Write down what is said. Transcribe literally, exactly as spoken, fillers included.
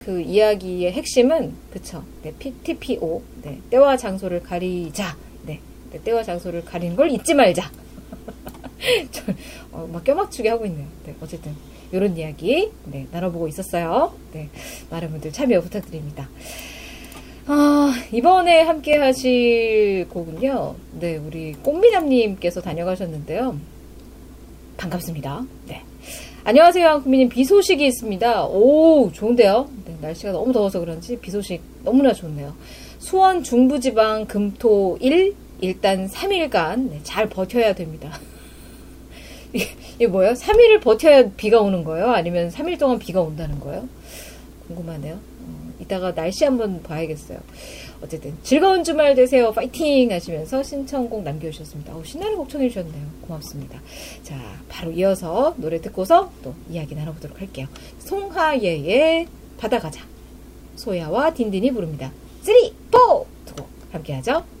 그 이야기의 핵심은 그쵸. 네, 티피오. 네, 때와 장소를 가리자. 네, 네, 때와 장소를 가리는 걸 잊지 말자. 저, 어, 막 껴맞추게 하고 있네요. 네, 어쨌든 이런 이야기 네, 나눠보고 있었어요. 네, 많은 분들 참여 부탁드립니다. 아, 이번에 함께 하실 곡은요. 네, 우리 꽃미남님께서 다녀가셨는데요. 반갑습니다. 네. 안녕하세요, 한국민님. 비 소식이 있습니다. 오, 좋은데요? 네, 날씨가 너무 더워서 그런지 비 소식 너무나 좋네요. 수원 중부지방 금토 일, 일단 삼 일간 네, 잘 버텨야 됩니다. 이게, 이게 뭐예요? 삼 일을 버텨야 비가 오는 거예요? 아니면 삼 일 동안 비가 온다는 거예요? 궁금하네요. 어, 이따가 날씨 한번 봐야겠어요. 어쨌든 즐거운 주말 되세요. 파이팅 하시면서 신청곡 남겨주셨습니다. 오, 신나는 곡 청해주셨네요. 고맙습니다. 자, 바로 이어서 노래 듣고서 또 이야기 나눠보도록 할게요. 송하예의 바다가자. 소야와 딘딘이 부릅니다. 쓰리, 포! 두 곡 함께 하죠.